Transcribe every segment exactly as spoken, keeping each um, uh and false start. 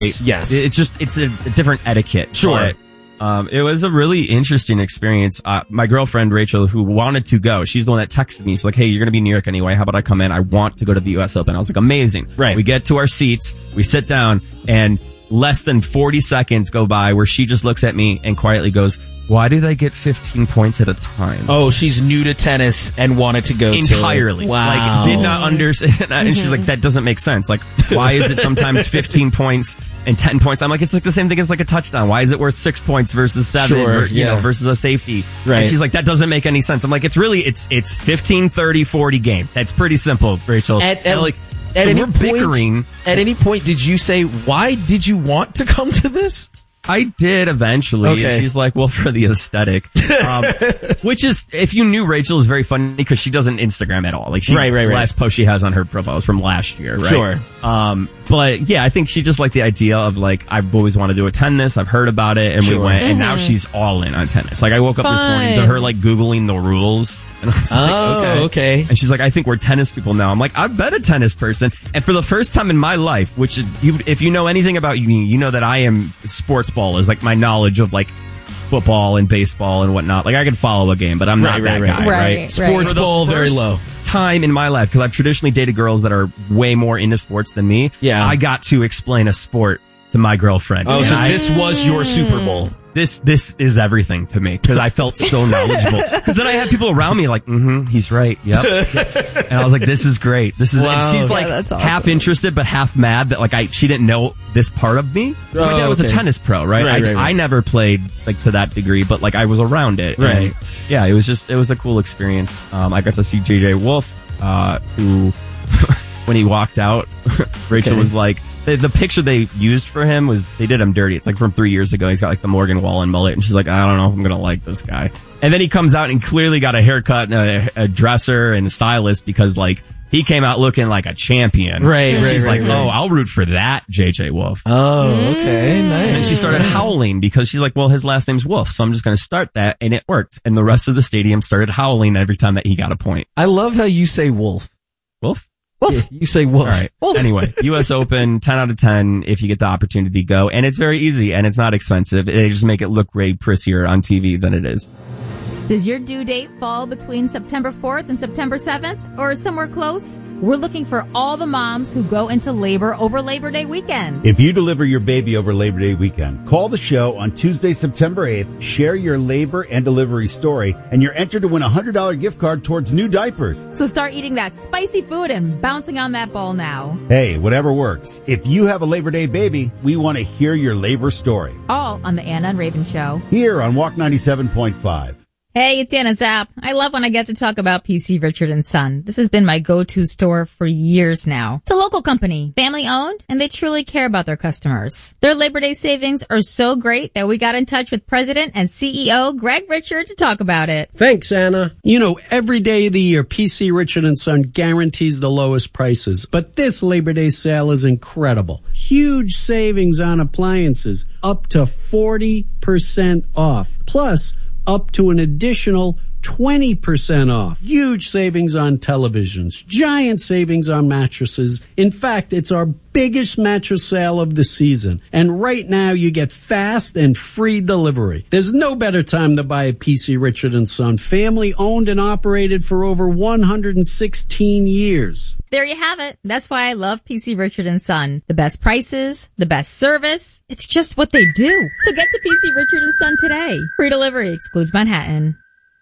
Yes. It's just, it's a, a different etiquette. Sure. But, um, it was a really interesting experience. Uh, my girlfriend, Rachel, who wanted to go, she's the one that texted me. She's like, hey, you're going to be in New York anyway. How about I come in? I want to go to the U S Open. I was like, amazing. Right. We get to our seats, we sit down, and less than forty seconds go by where she just looks at me and quietly goes, why do they get fifteen points at a time? Oh, she's new to tennis and wanted to go entirely. To... Wow. Like, did not understand. And she's like, that doesn't make sense. Like, why is it sometimes fifteen points and ten points? I'm like, it's like the same thing as like a touchdown. Why is it worth six points versus seven, sure, or, you yeah. know, versus a safety? Right. And she's like, that doesn't make any sense. I'm like, it's really, it's, it's fifteen, thirty, forty game. That's pretty simple, Rachel. At, at, and like, at so any we're point, bickering. At any point, did you say, why did you want to come to this? I did eventually. Okay. She's like, well, for the aesthetic. Um, which is, if you knew Rachel, is very funny because she doesn't Instagram at all. Like, she, right, right, right. last post she has on her profile is from last year, right? Sure. Um, but yeah, I think she just liked the idea of like, I've always wanted to do a tennis. I've heard about it and sure. we went, Mm-hmm. and now she's all in on tennis. Like, I woke up Fun. this morning to her like Googling the rules. And I was like, Oh, okay. okay. And she's like, I think we're tennis people now. I'm like, I've been a tennis person. And for the first time in my life, which you, if you know anything about me, you know that I am sports ball is like my knowledge of like football and baseball and whatnot. Like, I can follow a game, but I'm not Right, that right, guy, right. right? Right. Sports For the ball, very first low. time in my life, because I've traditionally dated girls that are way more into sports than me. Yeah. I got to explain a sport to my girlfriend. Oh, And so I- this was your Super Bowl. This, this is everything to me because I felt so knowledgeable. Because then I had people around me like, mm-hmm, he's right. Yep. yep. And I was like, this is great. This is, Wow. and she's Yeah, like that's awesome. half interested but half mad that like I, she didn't know this part of me. Oh, My dad was okay. a tennis pro, right? Right, I, right, right. I never played like to that degree, but like I was around it. Right. And, yeah, it was just, it was a cool experience. Um, I got to see J J Wolf, uh, who, when he walked out, Rachel Okay. was like, The, the picture they used for him was, they did him dirty. It's like from three years ago. He's got like the Morgan Wallen mullet and she's like, I don't know if I'm going to like this guy. And then he comes out and clearly got a haircut and a, a dresser and a stylist because like he came out looking like a champion. Right, And right, she's right, like, right. oh, I'll root for that J J Wolf. Oh, okay, nice. And then she started howling because she's like, well, his last name's Wolf, so I'm just going to start that. And it worked. And the rest of the stadium started howling every time that he got a point. I love how you say wolf. Wolf? Wolf. Yeah, you say wolf. All right. Wolf. Anyway, U S Open, ten out of ten if you get the opportunity to go. And it's very easy and it's not expensive. They just make it look way prissier on T V than it is. Does your due date fall between September fourth and September seventh or somewhere close? We're looking for all the moms who go into labor over Labor Day weekend. If you deliver your baby over Labor Day weekend, call the show on Tuesday, September eighth, share your labor and delivery story, and you're entered to win a one hundred dollars gift card towards new diapers. So start eating that spicy food and bouncing on that ball now. Hey, whatever works. If you have a Labor Day baby, we want to hear your labor story. All on the Anna and Raven Show. Here on Walk ninety-seven point five. Hey, it's Anna Zapp. I love when I get to talk about P C Richard and Son. This has been my go-to store for years now. It's a local company, family owned, and they truly care about their customers. Their Labor Day savings are so great that we got in touch with President and C E O Greg Richard to talk about it. Thanks, Anna. You know, every day of the year, P C Richard and Son guarantees the lowest prices. But this Labor Day sale is incredible. Huge savings on appliances, up to forty percent off. Plus, up to an additional twenty percent off. Huge savings on televisions. Giant savings on mattresses. In fact, it's our biggest mattress sale of the season. And right now, you get fast and free delivery. There's no better time to buy a P C Richard and Son. Family owned and operated for over one hundred sixteen years. There you have it. That's why I love P C Richard and Son. The best prices, the best service. It's just what they do. So get to P C Richard and Son today. Free delivery excludes Manhattan.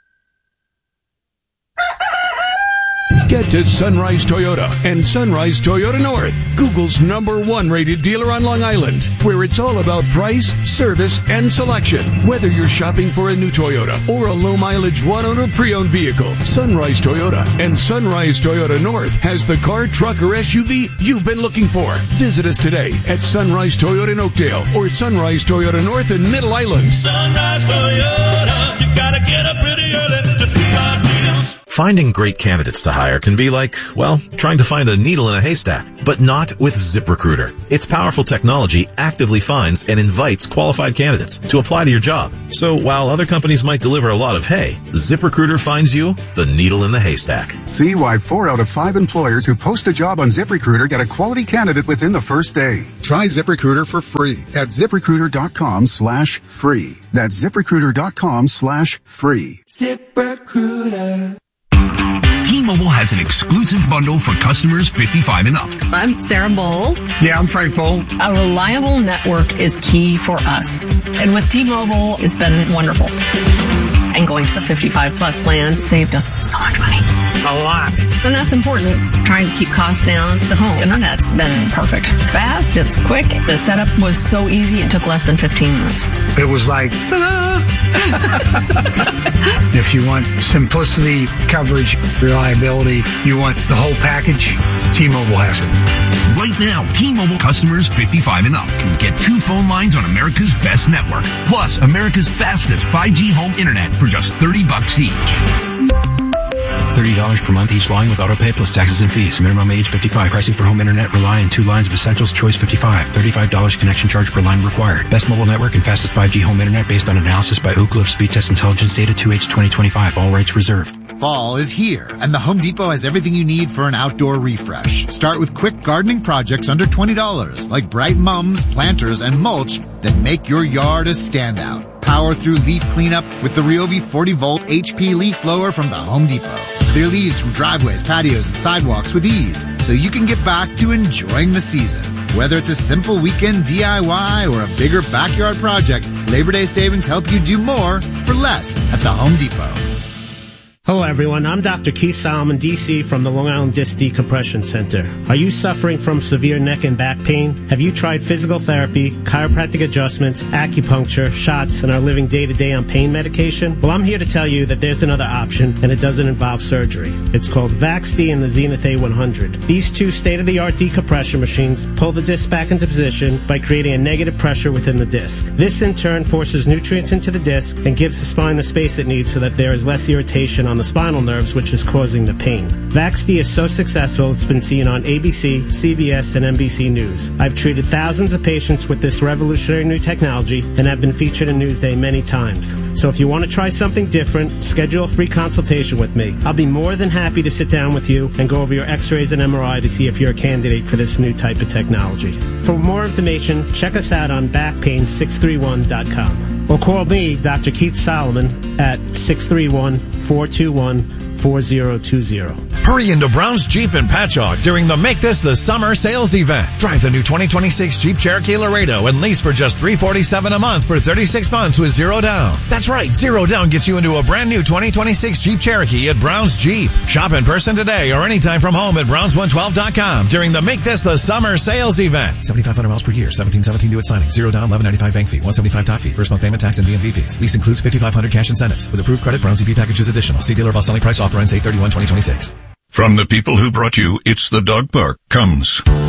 Get to Sunrise Toyota and Sunrise Toyota North, Google's number one rated dealer on Long Island, where it's all about price, service, and selection. Whether you're shopping for a new Toyota or a low mileage one owner pre-owned vehicle, Sunrise Toyota and Sunrise Toyota North has the car, truck, or S U V you've been looking for. Visit us today at Sunrise Toyota in Oakdale or Sunrise Toyota North in Middle Island. Sunrise Toyota, you gotta get up pretty early to be our deals. Finding great candidates to hire can be like, well, trying to find a needle in a haystack, but not with ZipRecruiter. Its powerful technology actively finds and invites qualified candidates to apply to your job. So while other companies might deliver a lot of hay, ZipRecruiter finds you the needle in the haystack. See why four out of five employers who post a job on ZipRecruiter get a quality candidate within the first day. Try ZipRecruiter for free at ZipRecruiter.com slash free. That's ZipRecruiter.com slash free. ZipRecruiter. T-Mobile has an exclusive bundle for customers fifty-five and up. I'm Sarah Bowl. Yeah, I'm Frank Bowl. A reliable network is key for us. And with T-Mobile, it's been wonderful. And going to the fifty-five plus plan saved us so much money. A lot. And that's important. Trying to keep costs down. The home internet's been perfect. It's fast. It's quick. The setup was so easy. It took less than fifteen minutes. It was like, ta-da! If you want simplicity, coverage, reliability, you want the whole package, T-Mobile has it. Right now, T-Mobile customers fifty-five and up can get two phone lines on America's best network, plus America's fastest five G home internet for just thirty bucks each. thirty dollars per month each line with autopay plus taxes and fees. Minimum age fifty-five. Pricing for home internet rely on two lines of Essentials Choice fifty-five. thirty-five dollars connection charge per line required. Best mobile network and fastest five G home internet based on analysis by Ookla of Speed Test Intelligence data two H twenty twenty-five. All rights reserved. Fall is here, and the Home Depot has everything you need for an outdoor refresh. Start with quick gardening projects under twenty dollars, like bright mums, planters, and mulch that make your yard a standout. Power through leaf cleanup with the Ryobi forty volt H P leaf blower from the Home Depot. Clear leaves from driveways, patios, and sidewalks with ease, so you can get back to enjoying the season. Whether it's a simple weekend D I Y or a bigger backyard project, Labor Day savings help you do more for less at the Home Depot. Hello everyone, I'm Doctor Keith Solomon, D C from the Long Island Disc Decompression Center. Are you suffering from severe neck and back pain? Have you tried physical therapy, chiropractic adjustments, acupuncture, shots, and are living day to day on pain medication? Well, I'm here to tell you that there's another option, and it doesn't involve surgery. It's called VaxD and the Zenith A one hundred. These two state-of-the-art decompression machines pull the disc back into position by creating a negative pressure within the disc. This in turn forces nutrients into the disc and gives the spine the space it needs so that there is less irritation on the spinal nerves, which is causing the pain. VaxD is so successful it's been seen on A B C, C B S, and N B C News. I've treated thousands of patients with this revolutionary new technology and have been featured in Newsday many times. So if you want to try something different, schedule a free consultation with me. I'll be more than happy to sit down with you and go over your x-rays and M R I to see if you're a candidate for this new type of technology. For more information, check us out on back pain six three one dot com or call me, Doctor Keith Solomon, at six three one, four two one, four zero two zero. Hurry into Brown's Jeep in Patchogue during the Make This the Summer sales event. Drive the new twenty twenty-six Jeep Cherokee Laredo and lease for just three hundred forty-seven dollars a month for thirty-six months with zero down. That's right, zero down gets you into a brand new twenty twenty-six Jeep Cherokee at Brown's Jeep. Shop in person today or anytime from home at browns one twelve dot com during the Make This the Summer sales event. seventy-five hundred miles per year, seventeen seventeen due at signing, zero down, eleven ninety-five bank fee, one seventy-five top fee, first month payment tax and D M V fees. Lease includes fifty-five hundred cash incentives. With approved credit, Brown's E P package is additional. See dealer above selling price, offer ends eight thirty-one twenty twenty-six. From the people who brought you It's the Dog Park comes